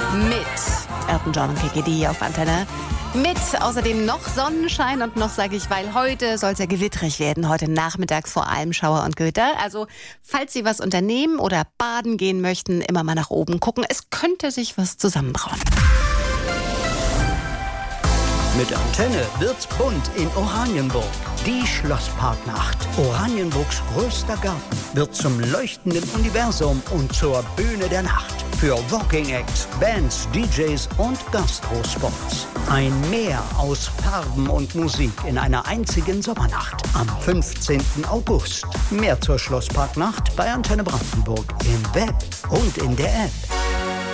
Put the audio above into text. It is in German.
Mit Elton John und KKD auf Antenne. Mit außerdem noch Sonnenschein und noch, sage ich, weil heute soll es ja gewittrig werden. Heute nachmittags vor allem Schauer und Gewitter. Also falls Sie was unternehmen oder baden gehen möchten, immer mal nach oben gucken. Es könnte sich was zusammenbrauen. Mit Antenne wird's bunt in Oranienburg. Die Schlossparknacht. Oranienburgs größter Garten wird zum leuchtenden Universum und zur Bühne der Nacht. Für Walking Acts, Bands, DJs und Gastrospots. Ein Meer aus Farben und Musik in einer einzigen Sommernacht. Am 15. August. Mehr zur Schlossparknacht bei Antenne Brandenburg im Web und in der App.